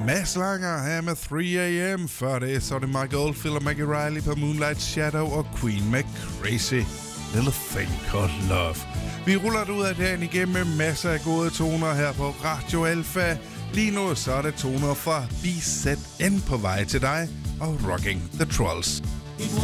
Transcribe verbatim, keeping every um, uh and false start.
Mads Langer her med tre a m Før det, så er det Mike Oldfield og Maggie Riley på Moonlight Shadow og Queen med Crazy Little Thing Called Love. Vi ruller det ud af dagen igennem med masser af gode toner her på Radio Alpha. Lige nu så er det toner fra B Z N på vej til dig og Rocking the Trolls.